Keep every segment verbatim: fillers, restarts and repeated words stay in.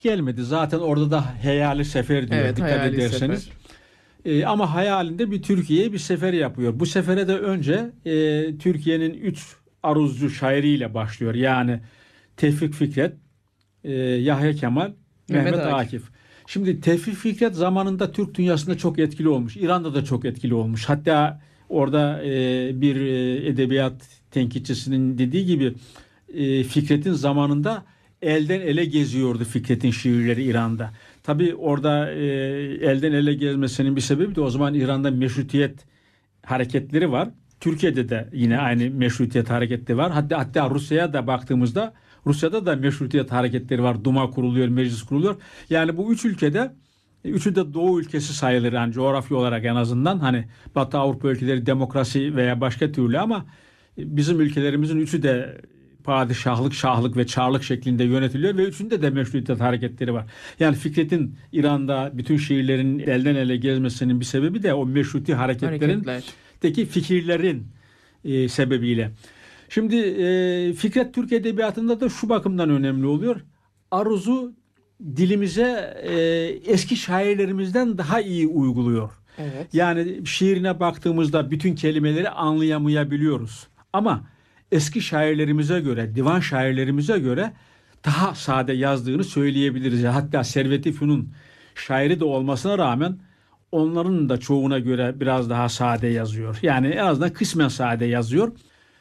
gelmedi. Zaten orada da hayali sefer diyor, Evet, dikkat hayali ederseniz. sefer. E, ama hayalinde bir Türkiye'ye bir sefer yapıyor. Bu sefere de önce e, Türkiye'nin üç aruzcu şairiyle başlıyor. Yani Tevfik Fikret, e, Yahya Kemal, Mehmet Mehmet Akif. Akif. Şimdi Tevfik Fikret zamanında Türk dünyasında çok etkili olmuş. İran'da da çok etkili olmuş. Hatta orada e, bir e, edebiyat tenkitçisinin dediği gibi e, Fikret'in zamanında elden ele geziyordu Fikret'in şiirleri İran'da. Tabii orada e, elden ele gezmesinin bir sebebi de o zaman İran'da meşrutiyet hareketleri var. Türkiye'de de yine aynı meşrutiyet hareketleri var. Hatta hatta Rusya'ya da baktığımızda Rusya'da da meşrutiyet hareketleri var. Duma kuruluyor, meclis kuruluyor. Yani bu üç ülkede, üçü de Doğu ülkesi sayılır yani coğrafya olarak en azından. Hani Batı Avrupa ülkeleri demokrasi veya başka türlü ama bizim ülkelerimizin üçü de padişahlık, şahlık ve çarlık şeklinde yönetiliyor ve üçünde de meşrutiyet hareketleri var. Yani Fikret'in İran'da bütün şiirlerin elden ele gezmesinin bir sebebi de o meşruti hareketlerin teki fikirlerin e, sebebiyle. Şimdi e, Fikret Türk Edebiyatı'nda da şu bakımdan önemli oluyor. Aruzu dilimize e, eski şairlerimizden daha iyi uyguluyor. Evet. Yani şiirine baktığımızda bütün kelimeleri anlayamayabiliyoruz. Ama eski şairlerimize göre, divan şairlerimize göre daha sade yazdığını söyleyebiliriz. Hatta Servet-i Fünun şairi de olmasına rağmen onların da çoğuna göre biraz daha sade yazıyor. Yani en azından kısmen sade yazıyor.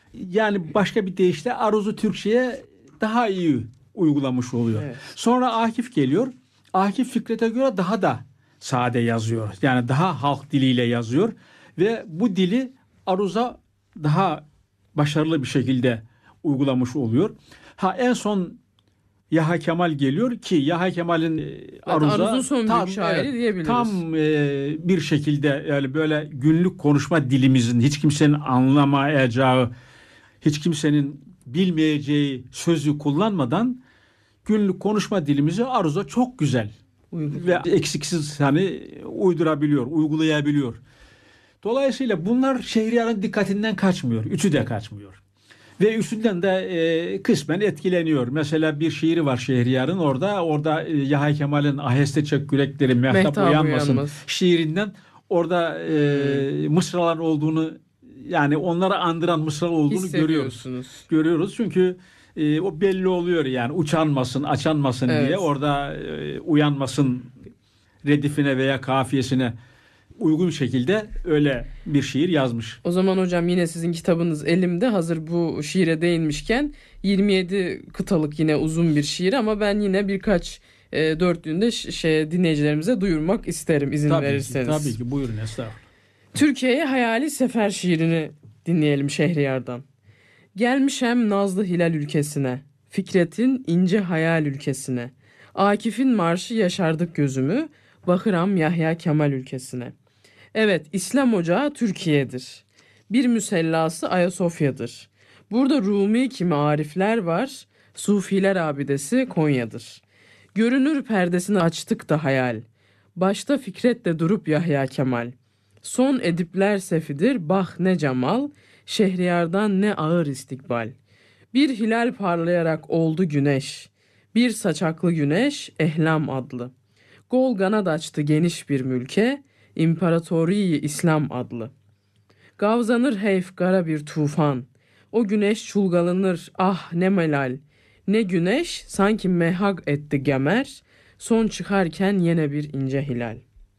Yani başka bir deyişle aruzu Türkçe'ye daha iyi uygulamış oluyor. Evet. Sonra Akif geliyor. Akif Fikret'e göre daha da sade yazıyor. Yani daha halk diliyle yazıyor ve bu dili aruza daha başarılı bir şekilde uygulamış oluyor. Ha en son Yahya Kemal geliyor ki Yahya Kemal'in aruza son tam, büyük şairi evet, diyebiliriz. Tam e, bir şekilde yani böyle günlük konuşma dilimizin hiç kimsenin anlamayacağı, hiç kimsenin bilmeyeceği sözü kullanmadan günlük konuşma dilimizi aruza çok güzel Uyguluyor. Ve eksiksiz hani uydurabiliyor, uygulayabiliyor. Dolayısıyla bunlar Şehriyar'ın dikkatinden kaçmıyor. Üçü de kaçmıyor. Ve üçünden de e, kısmen etkileniyor. Mesela bir şiiri var Şehriyar'ın orada. Orada e, Yahya Kemal'in aheste çek yürekleri mehtap, mehtap uyanmasın uyanmaz. şiirinden orada e, mısralar olduğunu yani onlara andıran mısralar olduğunu görüyoruz. Görüyoruz çünkü e, o belli oluyor yani uçanmasın, açanmasın evet. diye orada e, uyanmasın redifine veya kafiyesine uygun şekilde öyle bir şiir yazmış. O zaman hocam yine sizin kitabınız elimde. Hazır bu şiire değinmişken yirmi yedi kıtalık yine uzun bir şiir ama ben yine birkaç e, dörtlüğünde şey, dinleyicilerimize duyurmak isterim izin tabii verirseniz. Ki, tabii ki buyurun estağfurullah. Türkiye'ye hayali sefer şiirini dinleyelim Şehriyar'dan. Gelmişem nazlı hilal ülkesine, Fikret'in ince hayal ülkesine, Akif'in marşı yaşardık gözümü, bakıram Yahya Kemal ülkesine. Evet, İslam ocağı Türkiye'dir. Bir müsellası Ayasofya'dır. Burada Rumi kimi arifler var, Sufiler abidesi Konya'dır. Görünür perdesini açtık da hayal, başta Fikret'le durup Yahya Kemal. Son edipler sefidir, bah ne cemal, Şehriyar'dan ne ağır istikbal. Bir hilal parlayarak oldu güneş, bir saçaklı güneş Ehlam adlı. Gol ganad açtı geniş bir mülke, İmparatoriyi İslam adlı. Gavzanır heyf gara bir tufan, o güneş çulgalanır ah ne melal. Ne güneş sanki mehag etti gemer, son çıkarken yine bir ince hilal.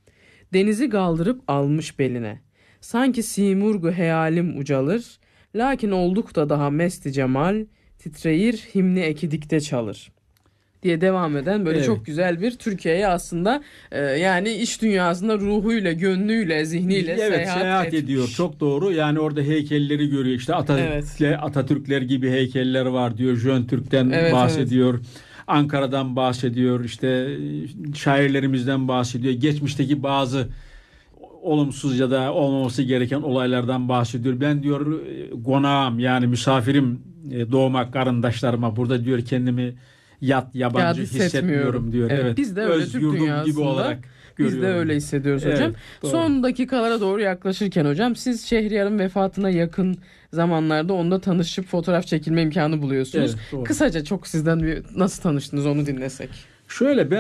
Denizi kaldırıp almış beline, sanki simurgu heyalim ucalır, lakin olduk da daha mesti cemal, titreyir himni ekidikte çalır. Diye devam eden böyle evet. çok güzel bir Türkiye'ye aslında e, yani iç dünyasında ruhuyla, gönlüyle, zihniyle evet, seyahat, seyahat ediyor. Çok doğru. Yani orada heykelleri görüyor. İşte Atatürkler, evet. Atatürkler gibi heykeller var diyor. Jön Türk'ten evet, bahsediyor. Evet. Ankara'dan bahsediyor. İşte şairlerimizden bahsediyor. Geçmişteki bazı olumsuz ya da olmaması gereken olaylardan bahsediyor. Ben diyor konağım yani misafirim doğmak karındaşlarıma. Burada diyor kendimi yat yabancı hissetmiyorum diyor. Evet, evet. Biz de öyle Türk dünyasında gibi olarak görüyorum. Biz de öyle hissediyoruz hocam. Evet, son dakikalara doğru yaklaşırken hocam siz Şehriyar'ın vefatına yakın zamanlarda onunla tanışıp fotoğraf çekilme imkanı buluyorsunuz. Evet, kısaca çok sizden bir nasıl tanıştınız onu dinlesek. Şöyle ben